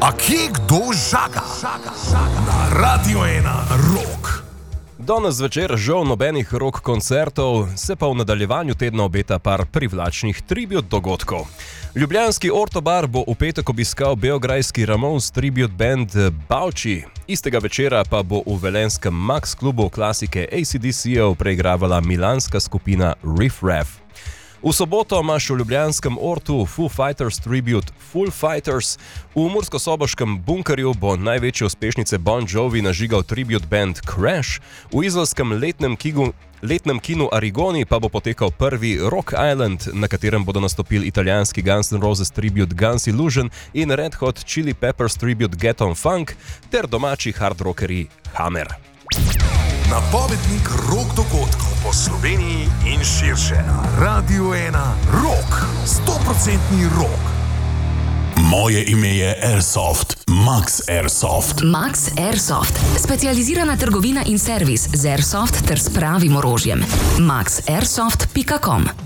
A kje kdo žaga? Na Radio 1 Rock. Danes zvečer žal nobenih rock koncertov, se pa v nadaljevanju tedna obeta par privlačnih tribute dogodkov. Ljubljanski Ortobar bo v petek obiskal beograjski Ramones tribute band Bauči. Istega večera pa bo v velenskem Max klubu klasike AC/DC-jev preigravala milanska skupina Riff Raff. V soboto imaš v ljubljanskem Ortu Foo Fighters tribute Full Fighters, v murskosoboškem Bunkerju bo največje uspešnice Bon Jovi nažigal tribute band Crash, v izolskem letnem kinu Arigoni pa bo potekal prvi Rock Island, na katerem bodo nastopili italijanski Guns N' Roses tribute Guns Illusion in Red Hot Chili Peppers tribute Get On Funk ter domači hard rockeri Hammer. Napovednik rock dogodkov po Sloveniji in širše na Radio 1 Rock. 100% rock. Moje ime je Airsoft, Max Airsoft. Max Airsoft, specializirana trgovina in servis z Airsoft ter s pravim orožjem. maxairsoft.com